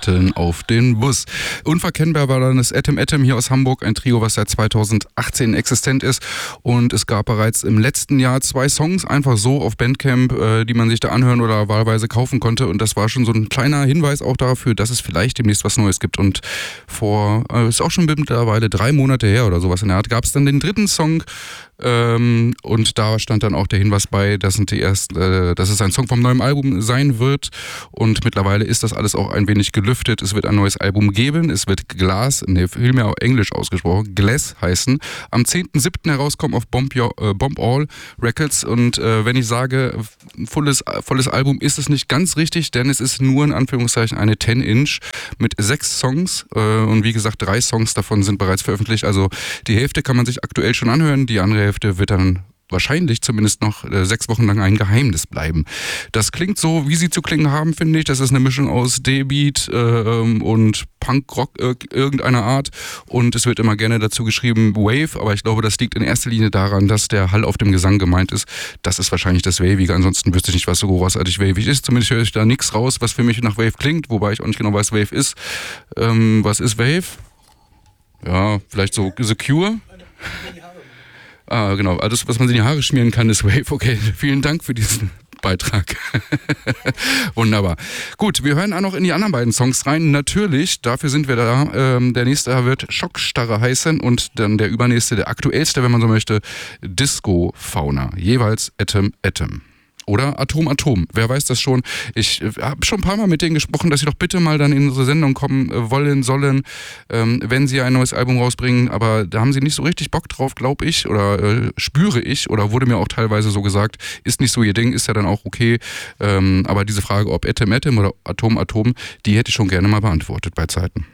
warten auf den Bus. Unverkennbar war dann das Atom Atom hier aus Hamburg, ein Trio, was seit 2018 existent ist. Und es gab bereits im letzten Jahr 2 Songs, einfach so auf Bandcamp, die man sich da anhören oder wahlweise kaufen konnte. Und das war schon so ein kleiner Hinweis auch dafür, dass es vielleicht demnächst was Neues gibt. Und ist auch schon mittlerweile 3 Monate her oder sowas in der Art, gab es dann den 3. Song. Und da stand dann auch der Hinweis bei, dass es ein Song vom neuen Album sein wird. Und mittlerweile ist das alles auch ein wenig gelüftet. Es wird ein neues Album geben. Es wird vielmehr auf Englisch ausgesprochen, Glass heißen. Am 10.7. herauskommen auf Bomb All Records. Und wenn ich sage, volles Album, ist es nicht ganz richtig, denn es ist nur in Anführungszeichen eine 10-Inch mit 6 Songs. Und wie gesagt, 3 Songs davon sind bereits veröffentlicht. Also die Hälfte kann man sich aktuell schon anhören. Die andere Hälfte wird dann wahrscheinlich zumindest noch 6 Wochen lang ein Geheimnis bleiben. Das klingt so, wie sie zu klingen haben, finde ich. Das ist eine Mischung aus D-Beat und Punk-Rock irgendeiner Art. Und es wird immer gerne dazu geschrieben Wave, aber ich glaube, das liegt in erster Linie daran, dass der Hall auf dem Gesang gemeint ist. Das ist wahrscheinlich das Wavige. Ansonsten wüsste ich nicht, was so großartig wavig ist. Zumindest höre ich da nichts raus, was für mich nach Wave klingt, wobei ich auch nicht genau weiß, Wave ist. Was ist Wave? Ja, vielleicht so The Cure? Genau, alles, was man sich in die Haare schmieren kann, ist Wave. Okay, vielen Dank für diesen Beitrag. Wunderbar. Gut, wir hören auch noch in die anderen beiden Songs rein. Natürlich, dafür sind wir da. Der nächste wird Schockstarre heißen und dann der übernächste, der aktuellste, wenn man so möchte, Disco Fauna. Jeweils Atom Atom. Oder Atom Atom, wer weiß das schon. Ich habe schon ein paar Mal mit denen gesprochen, dass sie doch bitte mal dann in unsere Sendung kommen sollen, wenn sie ein neues Album rausbringen, aber da haben sie nicht so richtig Bock drauf, glaube ich, oder spüre ich, oder wurde mir auch teilweise so gesagt, ist nicht so ihr Ding, ist ja dann auch okay, aber diese Frage, ob Atom Atom oder Atom Atom, die hätte ich schon gerne mal beantwortet bei Zeiten.